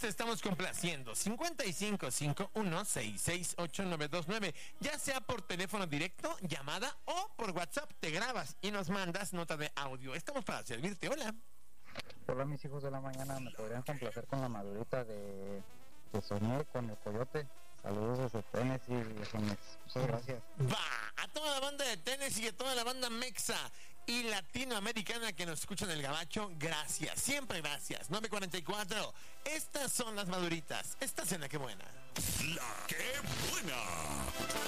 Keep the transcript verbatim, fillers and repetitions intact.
te estamos complaciendo. cincuenta y cinco cincuenta y uno sesenta y seis ochenta y nueve veintinueve. Ya sea por teléfono directo, llamada o por WhatsApp. Te grabas y nos mandas nota de audio. Estamos para servirte. Hola. Hola, mis hijos de la mañana. ¿Me podrían complacer con la madurita de que soñé con el coyote? Saludos desde Tennessee, viejones. Muchas gracias. Va, a toda la banda de Tennessee y a toda la banda mexa y latinoamericana que nos escucha en el Gabacho, gracias, siempre gracias. nueve cuarenta y cuatro, estas son las maduritas. Esta cena, qué buena. La que buena.